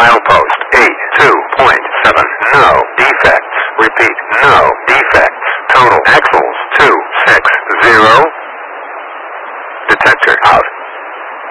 Milepost 82.7. No defects. Repeat, no defects. Total axle